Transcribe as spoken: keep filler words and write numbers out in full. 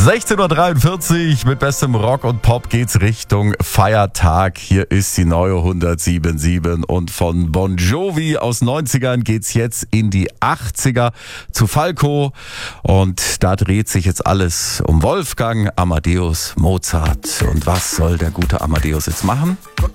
sechzehn Uhr dreiundvierzig mit bestem Rock und Pop geht's Richtung Feiertag. Hier ist die neue hundertsieben Komma sieben und von Bon Jovi aus neunzigern geht's jetzt in die achtziger zu Falco und da dreht sich jetzt alles um Wolfgang Amadeus Mozart. Und was soll der gute Amadeus jetzt machen?